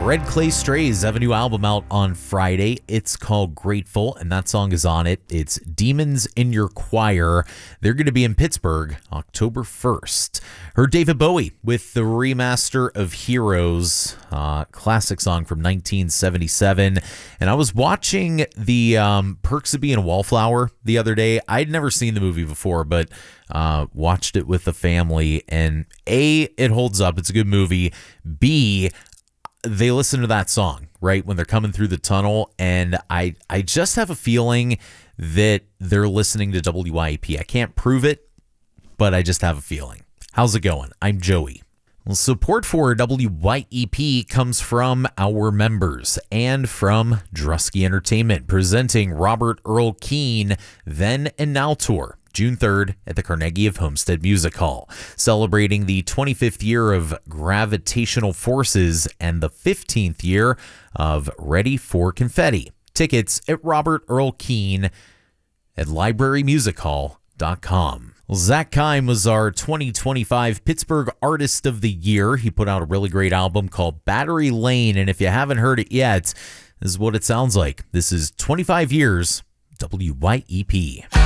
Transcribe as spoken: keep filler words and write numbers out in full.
Red Clay Strays have a new album out on Friday. It's called Grateful, and that song is on it. It's Demons in Your Choir. They're going to be in Pittsburgh October first. Heard David Bowie with the remaster of Heroes, uh, classic song from nineteen seventy-seven. And I was watching the um, Perks of Being a Wallflower the other day. I'd never seen the movie before, but uh, watched it with the family. And A, it holds up. It's a good movie. B, they listen to that song, right, when they're coming through the tunnel, and I I just have a feeling that they're listening to W Y E P. I can't prove it, but I just have a feeling. How's it going? I'm Joey. Well, support for W Y E P comes from our members and from Drusky Entertainment, presenting Robert Earl Keen Then and Now Tour, June third at the Carnegie of Homestead Music Hall, celebrating the twenty-fifth year of Gravitational Forces and the fifteenth year of Ready for Confetti. Tickets at Robert Earl Keen at library music hall dot com. Well, Zach Kime was our twenty twenty-five Pittsburgh Artist of the Year. He put out a really great album called Battery Lane, and if you haven't heard it yet, this is what it sounds like. This is twenty-five years W Y E P.